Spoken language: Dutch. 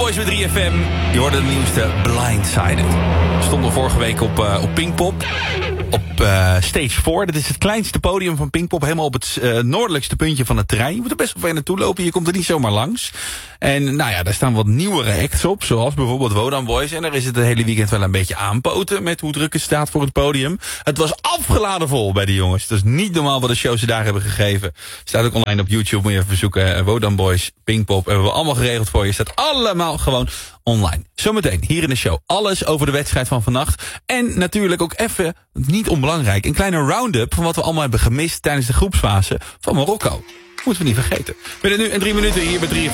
Boys met 3FM. Je hoorde de nieuwste Blindsided. We stonden vorige week op Pinkpop. Op stage 4. Dat is het kleinste podium van Pinkpop. Helemaal op het noordelijkste puntje van het terrein. Je moet er best wel ver naartoe lopen. Je komt er niet zomaar langs. En nou ja, daar staan wat nieuwere acts op. Zoals bijvoorbeeld Wodan Boys. En daar is het hele weekend wel een beetje aanpoten. Met hoe druk het staat voor het podium. Het was afgeladen vol bij de jongens. Het is niet normaal wat de shows ze daar hebben gegeven. Staat ook online op YouTube. Moet je even verzoeken. Wodan Boys, Pinkpop. Hebben we allemaal geregeld voor je. Staat allemaal gewoon online. Zometeen hier in de show. Alles over de wedstrijd van vannacht. En natuurlijk ook even, niet onbelangrijk, een kleine round-up van wat we allemaal hebben gemist tijdens de groepsfase van Marokko. Moeten we niet vergeten. We zijn nu in 3 minuten hier bij 3FM.